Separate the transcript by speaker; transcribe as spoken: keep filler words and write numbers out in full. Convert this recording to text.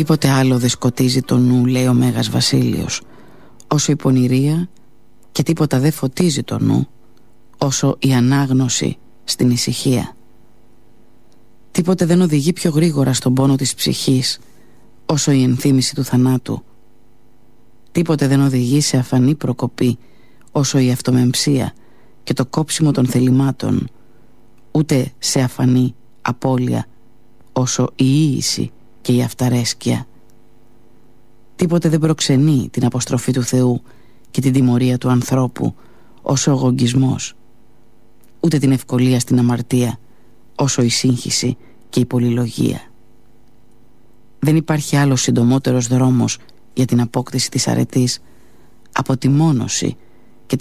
Speaker 1: Τίποτε άλλο δεν σκοτίζει το νου, λέει ο Μέγας Βασίλειος, όσο η πονηρία, και τίποτα δεν φωτίζει το νου όσο η ανάγνωση στην ησυχία. Τίποτε δεν οδηγεί πιο γρήγορα στον πόνο της ψυχής όσο η ενθύμηση του θανάτου. Τίποτε δεν οδηγεί σε αφανή προκοπή όσο η αυτομεμψία και το κόψιμο των θελημάτων, ούτε σε αφανή απώλεια όσο η ίηση και η αυταρέσκεια. Τίποτε δεν προξενεί την αποστροφή του Θεού και την τιμωρία του ανθρώπου όσο ο γογγισμός, ούτε την ευκολία στην αμαρτία όσο η σύγχυση και η πολυλογία. Δεν υπάρχει άλλος συντομότερος δρόμος για την απόκτηση της αρετής από τη μόνωση